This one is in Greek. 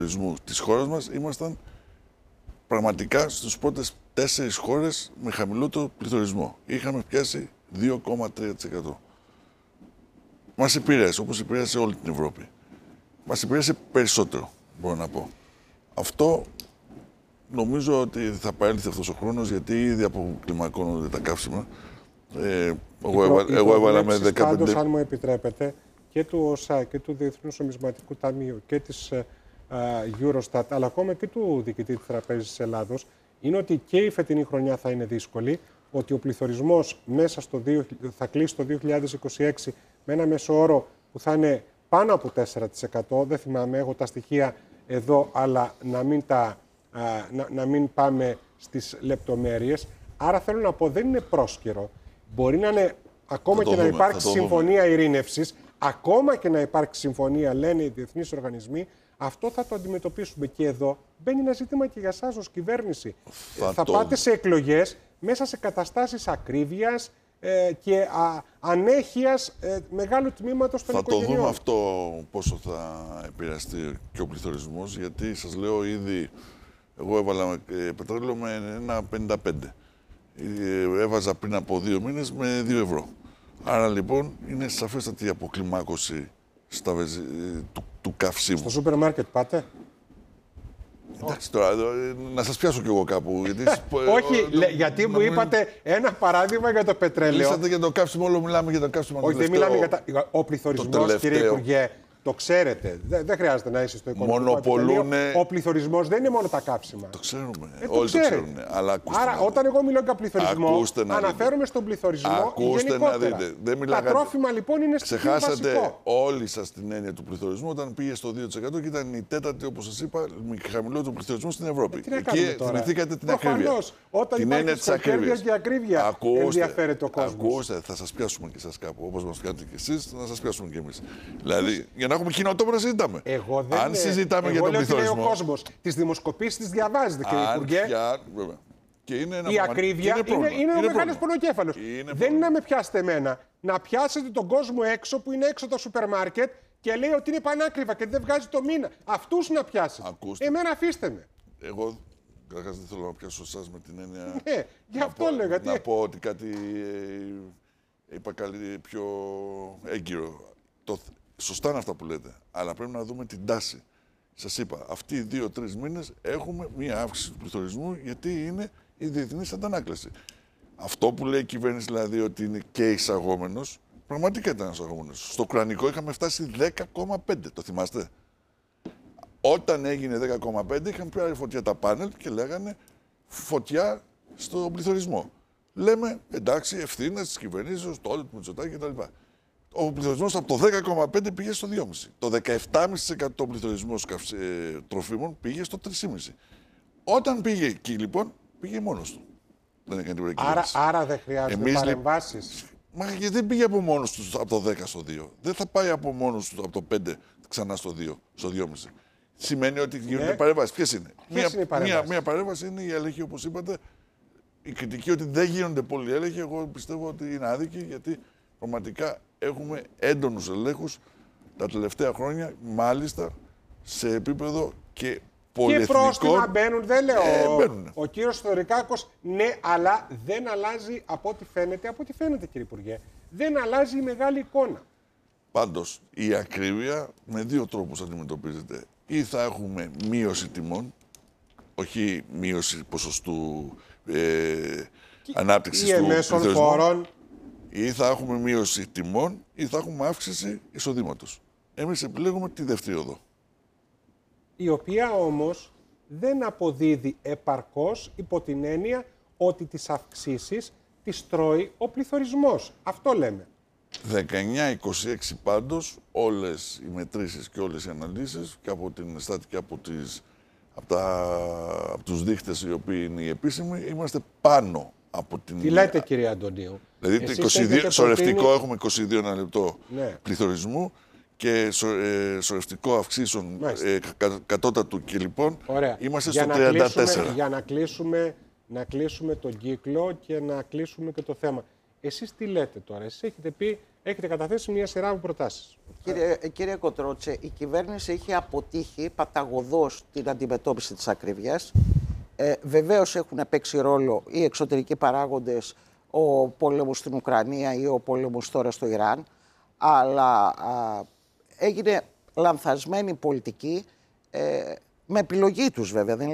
της χώρας μας ήμασταν πραγματικά στους πρώτες 4 χώρες με χαμηλότερο πληθωρισμό. Είχαμε πιάσει 2,3%. Μας επηρέασε, όπως επηρέασε όλη την Ευρώπη. Μας επηρέασε περισσότερο, μπορώ να πω. Αυτό νομίζω ότι θα παρέλθει αυτός ο χρόνος, γιατί ήδη αποκλιμακώνονται τα καύσιμα. Εγώ έβαλα με 15... Πάντως, αν μου επιτρέπετε, και του ΟΣΑ και του Διεθνούς Νομισματικού Ταμείου και της Eurostat, αλλά ακόμα και του διοικητή της Τραπέζης της Ελλάδος, είναι ότι και η φετινή χρονιά θα είναι δύσκολη, ότι ο πληθωρισμός μέσα θα κλείσει το 2026 με ένα μέσο όρο που θα είναι πάνω από 4%. Δεν θυμάμαι, έχω τα στοιχεία εδώ, αλλά να μην πάμε στις λεπτομέρειες. Άρα θέλω να πω, δεν είναι πρόσκαιρο. Μπορεί να είναι, ακόμα και να υπάρξει συμφωνία ειρήνευσης, ακόμα και να υπάρξει συμφωνία, λένε οι διεθνείς οργανισμοί, αυτό θα το αντιμετωπίσουμε. Και εδώ μπαίνει ένα ζήτημα και για εσάς ως κυβέρνηση. Θα πάτε σε εκλογές μέσα σε καταστάσεις ακρίβειας και ανέχειας μεγάλου τμήματος των οικογενειών. Θα το δούμε αυτό πόσο θα επηρεαστεί και ο πληθωρισμός, γιατί σας λέω ήδη, εγώ έβαλα πετρέλαιο με 1,55. Έβαζα πριν από 2 μήνες με 2 ευρώ. Άρα λοιπόν είναι σαφέστατη η αποκλιμάκωση του καυσίμου. Στο σούπερ μάρκετ πάτε? Εντάξει τώρα, να σας πιάσω κι εγώ κάπου. Γιατί... Όχι, γιατί μου είπατε ένα παράδειγμα για το πετρέλαιο. Μιλήσατε για το καύσιμο, όλο μιλάμε για το καύσιμο. Όχι, δεν μιλάμε για ο πληθωρισμός, κύριε Υπουργέ. Το ξέρετε. Δεν χρειάζεται να είσαι στο οικονομικό επιτελείο. Ο πληθωρισμός δεν είναι μόνο τα κάψιμα. Το ξέρουμε. Όλοι το ξέρουν. Αλλά άρα, όταν εγώ μιλώ για πληθωρισμό, αναφέρομαι στον πληθωρισμό γενικότερα. Τα τρόφιμα λοιπόν είναι στο βασικό. Ξεχάσατε όλοι σας την έννοια του πληθωρισμού όταν πήγε στο 2% και ήταν η τέταρτη, όπως σας είπα, χαμηλότερο πληθωρισμό στην Ευρώπη. Εκεί θυμηθήκατε την ακρίβεια. Όταν υπάρχει σχολεία και ακρίβεια, ενδιαφέρεται ο κόσμος. Ακούστε, θα σας πιάσουμε κι εσάς κάπου, όπως μας πιάνετε κι εσείς, να σας πιάσουμε κι εμείς. Δηλαδή, να έχουμε κοινό τόπο να συζητάμε. Αν συζητάμε για τον πληθωρισμό. Ο κόσμος. Τις δημοσκοπήσεις τις διαβάζετε, κύριε Υπουργέ. Και είναι ένα η ακρίβεια είναι ο μεγάλος πονοκέφαλος. Δεν είναι να με πιάσετε εμένα. Να πιάσετε τον κόσμο έξω που είναι έξω το σούπερ μάρκετ και λέει ότι είναι πανάκριβα και δεν βγάζει το μήνα. Αυτούς να πιάσετε. Εμένα αφήστε με. Εγώ καταρχάς δεν θέλω να πιάσω εσάς με την έννοια. Γι' αυτό λέω. Να πω ότι κάτι είπα πιο έγκυρο. Σωστά είναι αυτά που λέτε, αλλά πρέπει να δούμε την τάση. Σας είπα, αυτοί οι 2-3 μήνες έχουμε μία αύξηση του πληθωρισμού, γιατί είναι η διεθνής αντανάκλαση. Αυτό που λέει η κυβέρνηση, δηλαδή ότι είναι και εισαγόμενος, πραγματικά ήταν εισαγόμενος. Στο ουκρανικό είχαμε φτάσει 10,5. Το θυμάστε? Όταν έγινε 10,5, είχαν πάρει φωτιά τα πάνελ και λέγανε φωτιά στον πληθωρισμό. Λέμε εντάξει, ευθύνες της κυβερνήσεως, το όλο του Μητσοτάκη κτλ. Ο πληθωρισμός από το 10,5 πήγε στο 2,5. Το 17,5% πληθωρισμός τροφίμων πήγε στο 3,5. Όταν πήγε εκεί λοιπόν, πήγε μόνος του. Δεν έκανε τίποτα κυβέρνηση. Άρα δεν χρειάζεται παρεμβάσεις. Μα γιατί δεν πήγε από μόνος του από το 10 στο 2. Δεν θα πάει από μόνος του από το 5 ξανά στο 2, στο 2,5. Σημαίνει ότι γίνονται παρεμβάσεις. Ποιες είναι? Μία παρέμβαση είναι η έλεγχη, όπως είπατε. Η κριτική ότι δεν γίνονται πολλοί έλεγχοι, εγώ πιστεύω ότι είναι άδικη, γιατί πραγματικά έχουμε έντονους ελέγχους τα τελευταία χρόνια, μάλιστα σε επίπεδο και πολυεθνικό. Και πρόστιμα μπαίνουν, δεν λέω. Μπαίνουν. Ο κύριος Θοδωρικάκος, ναι, αλλά δεν αλλάζει από ό,τι φαίνεται, κύριε Υπουργέ, δεν αλλάζει η μεγάλη εικόνα. Πάντως, η ακρίβεια με 2 τρόπους αντιμετωπίζεται. Ή θα έχουμε μείωση τιμών, όχι μείωση ποσοστού ανάπτυξης του πληθωρισμού. Ή θα έχουμε μείωση τιμών ή θα έχουμε αύξηση εισοδήματος. Εμείς επιλέγουμε τη δεύτερη οδό. Η οποία όμως δεν αποδίδει επαρκώς υπό την έννοια ότι τις αυξήσεις τις τρώει ο πληθωρισμός. Αυτό λέμε. 19-26 πάντως, όλες οι μετρήσεις και όλες οι αναλύσεις και από την Στάτη και από τους δείχτες οι οποίοι είναι οι επίσημοι, είμαστε πάνω από την... Τι λέτε, κύριε Αντωνίου? Δηλαδή, σωρευτικό έχουμε 22 ένα λεπτό πληθωρισμού και σωρευτικό αυξήσεων κατώτατου και λοιπόν είμαστε στο 34. Για να κλείσουμε τον κύκλο και να κλείσουμε και το θέμα. Εσείς τι λέτε τώρα? Εσείς έχετε πει έχετε καταθέσει μια σειρά από προτάσεις. Κύριε Κοτρότσε, η κυβέρνηση έχει αποτύχει παταγωδώς την αντιμετώπιση της ακρίβειας. Βεβαίως έχουν παίξει ρόλο οι εξωτερικοί παράγοντες, ο πόλεμος στην Ουκρανία ή ο πόλεμος τώρα στο Ιράν, αλλά έγινε λανθασμένη πολιτική με επιλογή τους βέβαια.